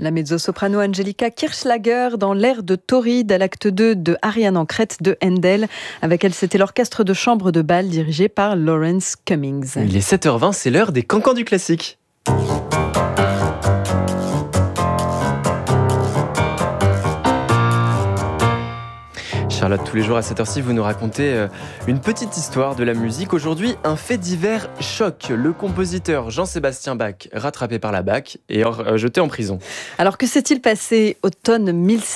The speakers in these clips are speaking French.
La mezzo-soprano Angelika Kirchschlager dans l'air de Tauride à l'acte 2 de Ariane en Crète de Handel. Avec elle, c'était l'orchestre de chambre de bal dirigé par Lawrence Cummings. Il est 7h20, c'est l'heure des cancans du classique. Charlotte, tous les jours à cette heure-ci, vous nous racontez une petite histoire de la musique. Aujourd'hui, un fait divers choc. Le compositeur Jean-Sébastien Bach, rattrapé par la BAC et jeté en prison. Alors que s'est-il passé? Automne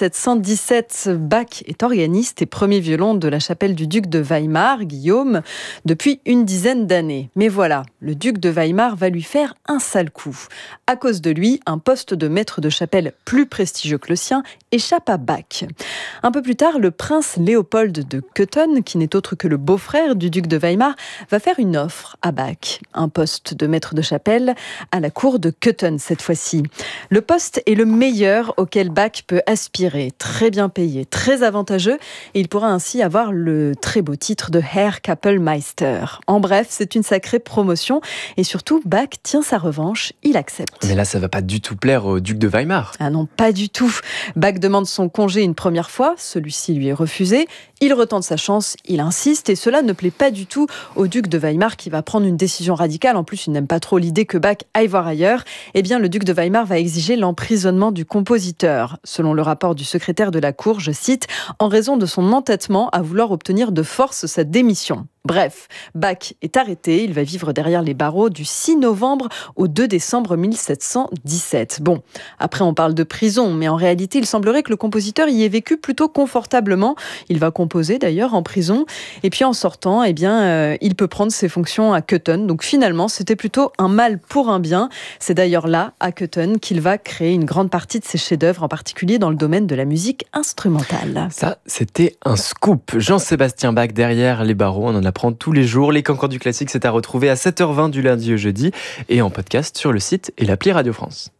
1717, Bach est organiste et premier violon de la chapelle du duc de Weimar, Guillaume, depuis une dizaine d'années. Mais voilà, le duc de Weimar va lui faire un sale coup. À cause de lui, un poste de maître de chapelle plus prestigieux que le sien échappe à Bach. Un peu plus tard, le prince Léopold de Cotton, qui n'est autre que le beau-frère du duc de Weimar, va faire une offre à Bach. Un poste de maître de chapelle à la cour de Cotton cette fois-ci. Le poste est le meilleur auquel Bach peut aspirer. Très bien payé, très avantageux, et il pourra ainsi avoir le très beau titre de Herr Kapellmeister. En bref, c'est une sacrée promotion, et surtout, Bach tient sa revanche, il accepte. Mais là, ça va pas du tout plaire au duc de Weimar. Ah non, pas du tout. Bach demande son congé une première fois, celui-ci lui est refusé. Il retente sa chance, il insiste, et cela ne plaît pas du tout au duc de Weimar qui va prendre une décision radicale. En plus, il n'aime pas trop l'idée que Bach aille voir ailleurs. Eh bien, le duc de Weimar va exiger l'emprisonnement du compositeur. Selon le rapport du secrétaire de la cour, je cite, « en raison de son entêtement à vouloir obtenir de force sa démission ». Bref, Bach est arrêté, il va vivre derrière les barreaux du 6 novembre au 2 décembre 1717. Bon, après on parle de prison, mais en réalité il semblerait que le compositeur y ait vécu plutôt confortablement. Il va composer d'ailleurs en prison, et puis en sortant, il peut prendre ses fonctions à Cotton. Donc finalement, c'était plutôt un mal pour un bien. C'est d'ailleurs là, à Cotton, qu'il va créer une grande partie de ses chefs-d'œuvre, en particulier dans le domaine de la musique instrumentale. Ça, c'était un scoop. Jean-Sébastien Bach derrière les barreaux, on en apprend tous les jours. Les cancans du classique, c'est à retrouver à 7h20 du lundi au jeudi et en podcast sur le site et l'appli Radio France.